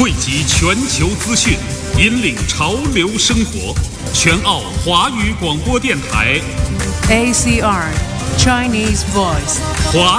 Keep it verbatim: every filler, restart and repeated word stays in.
汇集全球资讯，引领潮流生活。全澳华语广播电台 A C R Chinese Voice， 华